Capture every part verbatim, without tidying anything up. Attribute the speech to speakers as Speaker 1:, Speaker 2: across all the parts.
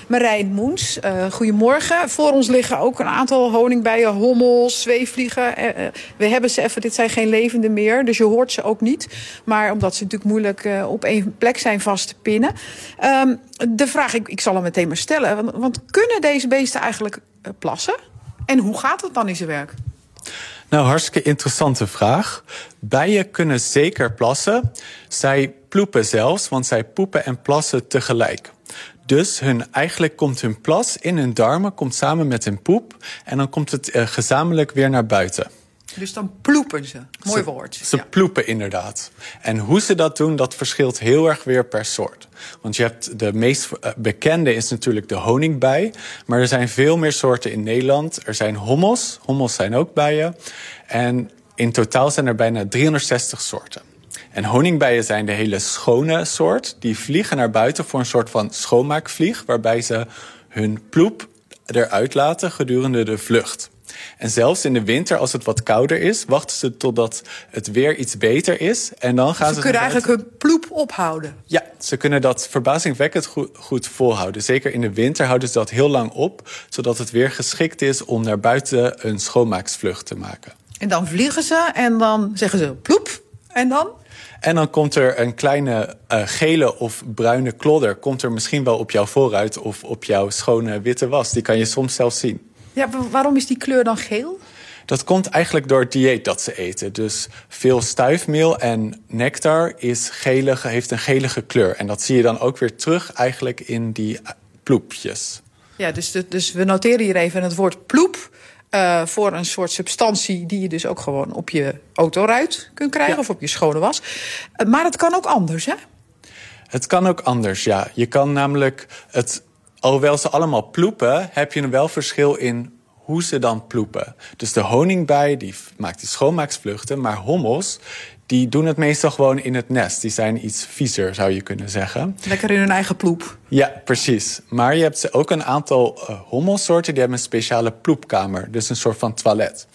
Speaker 1: Marijn Moens, uh, goedemorgen. Voor ons liggen ook een aantal honingbijen, hommels, zweefvliegen. Uh, we hebben ze even, dit zijn geen levende meer, dus je hoort ze ook niet. Maar omdat ze natuurlijk moeilijk uh, op één plek zijn vast te pinnen. Um, de vraag, ik, ik zal hem meteen maar stellen. Want, want kunnen deze beesten eigenlijk uh, plassen? En hoe gaat het dan in zijn werk?
Speaker 2: Nou, hartstikke interessante vraag. Bijen kunnen zeker plassen. Zij ploepen zelfs, want zij poepen en plassen tegelijk. Dus hun, eigenlijk komt hun plas in hun darmen, komt samen met hun poep. En dan komt het uh, gezamenlijk weer naar buiten.
Speaker 1: Dus dan ploepen ze. Mooi
Speaker 2: ze,
Speaker 1: woord.
Speaker 2: Ze
Speaker 1: ja.
Speaker 2: ploepen inderdaad. En hoe ze dat doen, dat verschilt heel erg weer per soort. Want je hebt de meest bekende is natuurlijk de honingbij. Maar er zijn veel meer soorten in Nederland. Er zijn hommels. Hommels zijn ook bijen. En in totaal zijn er bijna driehonderdzestig soorten. En honingbijen zijn de hele schone soort. Die vliegen naar buiten voor een soort van schoonmaakvlieg, waarbij ze hun ploep eruit laten gedurende de vlucht. En zelfs in de winter, als het wat kouder is, wachten ze totdat het weer iets beter is. En dan gaan
Speaker 1: ze
Speaker 2: ze
Speaker 1: kunnen eigenlijk hun ploep ophouden.
Speaker 2: Ja, ze kunnen dat verbazingwekkend goed, goed volhouden. Zeker in de winter houden ze dat heel lang op, zodat het weer geschikt is om naar buiten een schoonmaaksvlucht te maken.
Speaker 1: En dan vliegen ze en dan zeggen ze ploep. En dan?
Speaker 2: En dan komt er een kleine uh, gele of bruine klodder, komt er misschien wel op jouw voorruit of op jouw schone witte was. Die kan je soms zelfs zien.
Speaker 1: Ja, waarom is die kleur dan geel?
Speaker 2: Dat komt eigenlijk door het dieet dat ze eten. Dus veel stuifmeel en nectar is gelige, heeft een gelige kleur. En dat zie je dan ook weer terug eigenlijk in die ploepjes.
Speaker 1: Ja, dus, dus we noteren hier even het woord ploep. Uh, voor een soort substantie die je dus ook gewoon op je autoruit kunt krijgen. Ja. Of op je schone was. Uh, maar het kan ook anders, hè?
Speaker 2: Het kan ook anders, ja. Je kan namelijk het... Alhoewel ze allemaal ploepen, heb je een wel verschil in hoe ze dan ploepen. Dus de honingbij die maakt die schoonmaaksvluchten, maar hommels die doen het meestal gewoon in het nest. Die zijn iets viezer, zou je kunnen zeggen.
Speaker 1: Lekker in hun eigen ploep.
Speaker 2: Ja, precies. Maar je hebt ook een aantal uh, hommelsoorten die hebben een speciale ploepkamer. Dus een soort van toilet.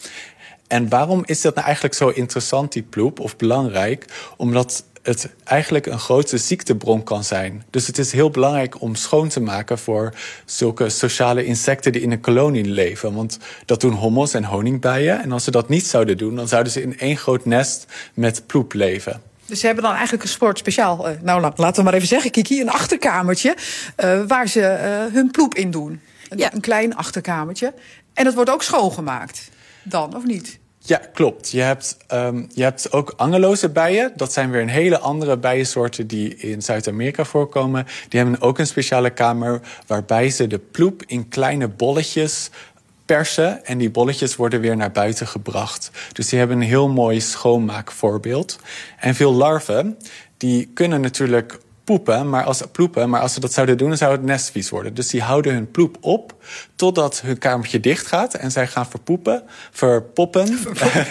Speaker 2: En waarom is dat nou eigenlijk zo interessant, die ploep, of belangrijk? Omdat het eigenlijk een grote ziektebron kan zijn. Dus het is heel belangrijk om schoon te maken voor zulke sociale insecten die in een kolonie leven. Want dat doen hommels en honingbijen. En als ze dat niet zouden doen, dan zouden ze in één groot nest met ploep leven.
Speaker 1: Dus ze hebben dan eigenlijk een soort speciaal, uh, nou laten we maar even zeggen, Kiki, een achterkamertje uh, waar ze uh, hun ploep in doen. Een, ja. een klein achterkamertje. En dat wordt ook schoongemaakt dan, of niet?
Speaker 2: Ja, klopt. Je hebt, um, je hebt ook angeloze bijen. Dat zijn weer een hele andere bijensoorten die in Zuid-Amerika voorkomen. Die hebben ook een speciale kamer waarbij ze de ploep in kleine bolletjes persen. En die bolletjes worden weer naar buiten gebracht. Dus die hebben een heel mooi schoonmaakvoorbeeld. En veel larven, die kunnen natuurlijk poepen, maar als, ploepen, maar als ze dat zouden doen, dan zou het nest vies worden. Dus die houden hun ploep op totdat hun kamertje dicht gaat en zij gaan verpoepen, verpoppen.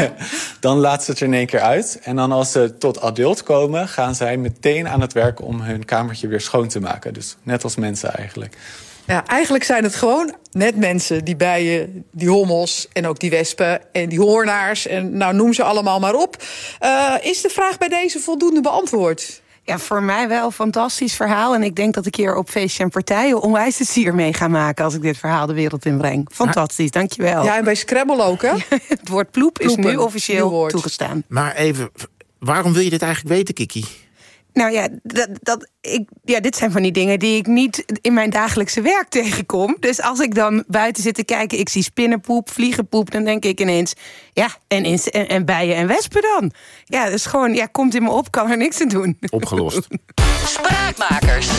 Speaker 2: Dan laten ze het er in één keer uit. En dan als ze tot adult komen, gaan zij meteen aan het werk om hun kamertje weer schoon te maken. Dus net als mensen eigenlijk.
Speaker 1: Ja, eigenlijk zijn het gewoon net mensen, die bijen, die hommels en ook die wespen en die hoornaars. En nou, noem ze allemaal maar op. Uh, is de vraag bij deze voldoende beantwoord?
Speaker 3: Ja, voor mij wel een fantastisch verhaal. En ik denk dat ik hier op feestje en partijen onwijs de sier mee ga maken als ik dit verhaal de wereld inbreng. Fantastisch, dankjewel.
Speaker 1: Ja, en bij Scrabble ook, hè?
Speaker 3: Ja, het woord ploep Ploepen, is nu officieel toegestaan.
Speaker 4: Maar even, waarom wil je dit eigenlijk weten, Kiki?
Speaker 3: Nou ja, dat, dat, ik, ja, dit zijn van die dingen die ik niet in mijn dagelijkse werk tegenkom. Dus als ik dan buiten zit te kijken, ik zie spinnenpoep, vliegenpoep, dan denk ik ineens, ja, en, en, en bijen en wespen dan. Ja, dus gewoon, ja, komt in me op, kan er niks aan doen.
Speaker 4: Opgelost.
Speaker 5: Spraakmakers.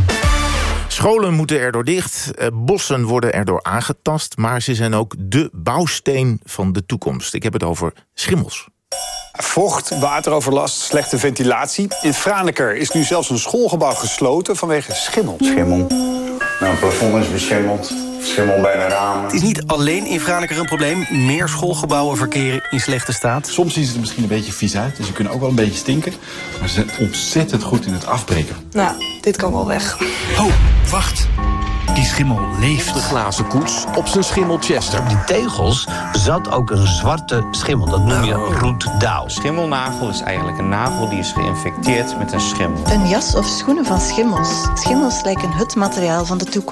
Speaker 4: Scholen moeten erdoor dicht, bossen worden erdoor aangetast, maar ze zijn ook de bouwsteen van de toekomst. Ik heb het over schimmels.
Speaker 6: Vocht, wateroverlast, slechte ventilatie. In Franeker is nu zelfs een schoolgebouw gesloten vanwege schimmel.
Speaker 7: Schimmel. Nou, het plafond is beschimmeld. Schimmel bij de ramen.
Speaker 8: Het is niet alleen in Franeker een probleem. Meer schoolgebouwen verkeren in slechte staat.
Speaker 9: Soms zien ze er misschien een beetje vies uit. Dus ze kunnen ook wel een beetje stinken. Maar ze zijn ontzettend goed in het afbreken.
Speaker 10: Nou, dit kan wel weg.
Speaker 11: Oh, wacht. Die schimmel leeft.
Speaker 12: De glazen koets op zijn schimmelchester.
Speaker 13: Op die tegels zat ook een zwarte schimmel. Dat noem je roetdauw.
Speaker 14: Schimmelnagel is eigenlijk een nagel die is geïnfecteerd met een schimmel.
Speaker 15: Een jas of schoenen van schimmels. Schimmels lijken het materiaal van de toekomst.